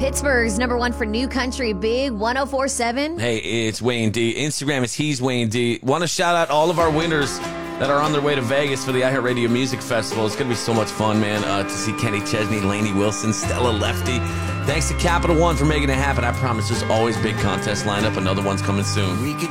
Pittsburgh's number one for new country, Big 104.7. Hey, it's Wayne D. Instagram is He's Wayne D. Want to shout out all of our winners that are on their way to Vegas for the iHeartRadio Music Festival. It's going to be so much fun, man, to see Kenny Chesney, Lainey Wilson, Stella Lefty. Thanks to Capital One for making it happen. I promise there's always big contests lined up. Another one's coming soon. We could